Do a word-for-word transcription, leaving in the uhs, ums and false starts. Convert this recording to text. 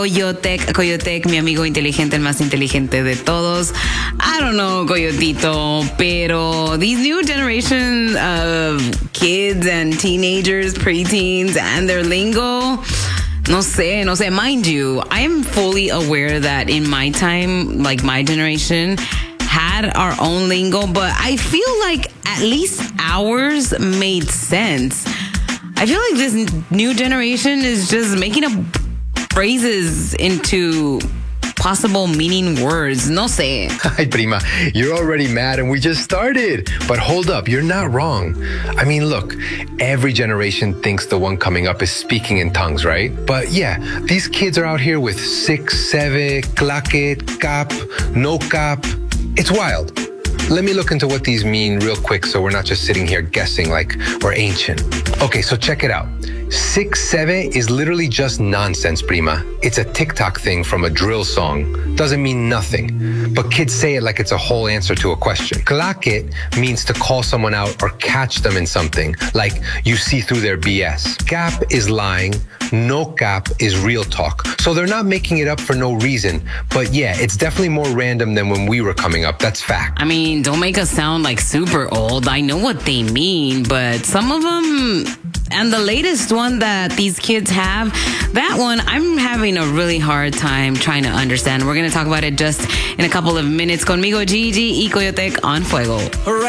Coyotec, Coyotec, mi amigo inteligente, el más inteligente de todos. I don't know, Coyotito, pero these new generation of kids and teenagers, preteens, and their lingo, no sé, no sé. Mind you, I am fully aware that in my time, like my generation, had our own lingo, but I feel like at least ours made sense. I feel like this new generation is just making up phrases into possible meaning words. No sé. Hi, prima. You're already mad and we just started. But hold up, you're not wrong. I mean, look, every generation thinks the one coming up is speaking in tongues, right? But yeah, these kids are out here with six, seven, claquet, cap, no cap. It's wild. Let me look into what these mean real quick so we're not just sitting here guessing like we're ancient. Okay, so check it out. Six, seven is literally just nonsense, prima. It's a TikTok thing from a drill song. Doesn't mean nothing. But kids say it like it's a whole answer to a question. Claquet means to call someone out or catch them in something, like you see through their B S. Cap is lying. No cap is real talk. So they're not making it up for no reason. But yeah, it's definitely more random than when we were coming up. That's fact. I mean, don't make us sound like super old. I know what they mean, but some of them, and the latest one that these kids have, that one, I'm having a really hard time trying to understand. We're going to talk about it just in a couple of minutes. Conmigo, Gigi y Coyotec on Fuego.